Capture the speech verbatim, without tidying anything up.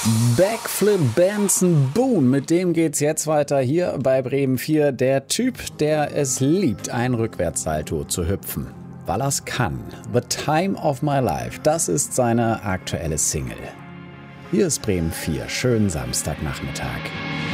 Backflip Benson Boone, mit dem geht's jetzt weiter hier bei Bremen vier. Der Typ, der es liebt, ein Rückwärtssalto zu hüpfen, weil er's kann. The Time of My Life, das ist seine aktuelle Single. Hier ist Bremen vier, schönen Samstagnachmittag.